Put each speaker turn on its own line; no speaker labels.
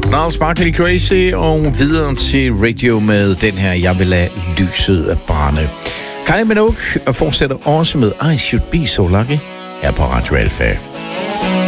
Gnarls Sparkly Crazy, og videre til radio med den her, jeg vil lade lyset brænde. Kylie Minogue fortsætter også med I Should Be So Lucky her på Radio Alpha.